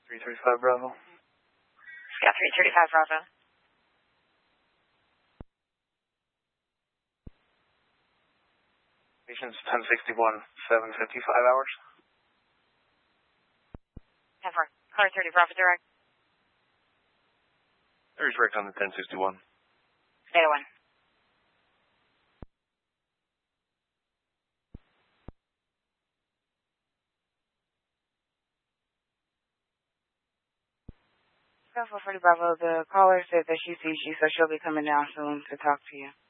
335 Bravo. Scott 335 Bravo. Patient's 1061, 755 hours. 10-4. Car 30 Bravo direct. 30's direct on the 1061. Data 1. Scott 440 Bravo, the caller said that she sees you, so she'll be coming down soon to talk to you.